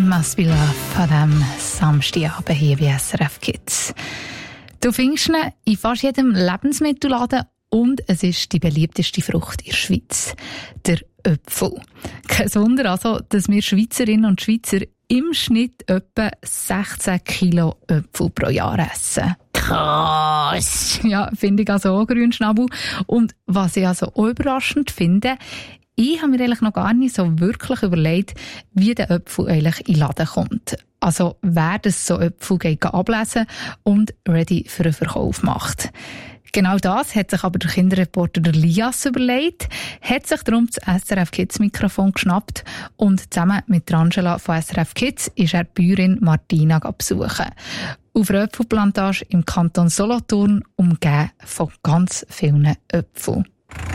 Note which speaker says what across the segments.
Speaker 1: Must Be Love an diesem Samstagabend hier bei SRF Kids. Du findest ihn in fast jedem Lebensmittelladen und es ist die beliebteste Frucht in der Schweiz, der Apfel. Kein Wunder also, dass wir Schweizerinnen und Schweizer im Schnitt etwa 16 Kilo Äpfel pro Jahr essen. Krass! Ja, finde ich also auch, Grünschnabel. Und was ich also auch überraschend finde, ich habe mir eigentlich noch gar nicht so wirklich überlegt, wie der Apfel eigentlich in den Laden kommt. Also wer das so Äpfel geht ablesen und ready für einen Verkauf macht. Genau das hat sich aber der Kinderreporter Lias überlegt, hat sich darum das SRF Kids Mikrofon geschnappt und zusammen mit Angela von SRF Kids ist er die Bäuerin Martina besuchen. Auf einer Äpfelplantage im Kanton Solothurn, umgeben von ganz vielen Äpfeln.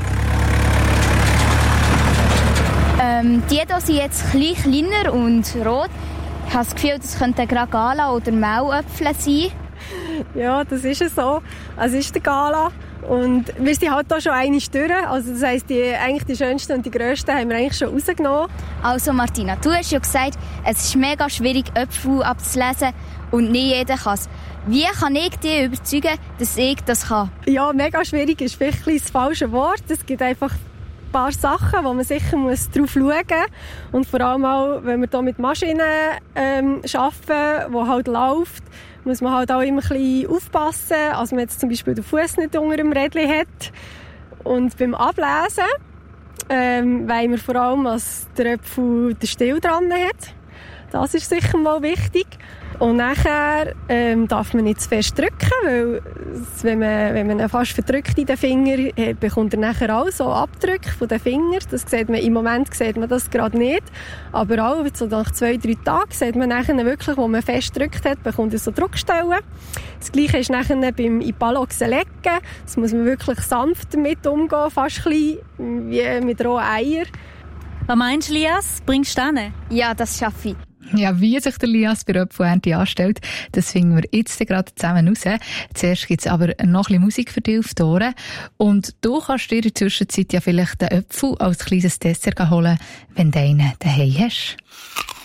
Speaker 2: Die hier sind jetzt kleiner und rot. Ich habe das Gefühl, das könnten gerade Gala oder Mauäpfel sein.
Speaker 3: Ja, das ist es so. Also ist der Gala. Und wir sind halt da schon einmal durch. Also das heisst, eigentlich die schönsten und die grössten haben wir eigentlich schon rausgenommen.
Speaker 2: Also Martina, du hast ja gesagt, es ist mega schwierig, Äpfel abzulesen und nicht jeder kann es. Wie kann ich dich überzeugen, dass ich das kann?
Speaker 3: Ja, mega schwierig ist vielleicht das falsche Wort. Es gibt einfach ein paar Sachen, wo man sicher drauf schauen muss. Und vor allem auch, wenn wir hier mit Maschinen arbeiten, die halt läuft, muss man halt auch immer ein bisschen aufpassen, als man jetzt zum Beispiel den Fuß nicht unter dem Rädchen hat. Und beim Ablesen wollen wir vor allem, dass der Apfel den Stiel dran hat. Das ist sicher mal wichtig. Und nachher darf man nicht zu fest drücken, weil wenn man ihn fast verdrückt in den Finger, bekommt er nachher auch so Abdrücke von den Fingern. Das sieht man, im Moment sieht man das gerade nicht. Aber auch so nach 2-3 Tagen sieht man nachher wirklich, wo man fest gedrückt hat, bekommt er so Druckstellen. Das Gleiche ist nachher beim Ipaloxen lecken. Das muss man wirklich sanft damit umgehen, fast ein bisschen wie mit rohen Eiern.
Speaker 4: Was meinst du, Lias? Bringst du hin?
Speaker 2: Ja, das schaffe ich.
Speaker 1: Ja, wie sich der Lias bei der Apfelernte anstellt, das finden wir jetzt gerade zusammen raus. Zuerst gibt es aber noch ein bisschen Musik für dich auf die Ohren. Und du kannst dir in der Zwischenzeit ja vielleicht den Apfel als kleines Dessert holen, wenn du einen daheim hast.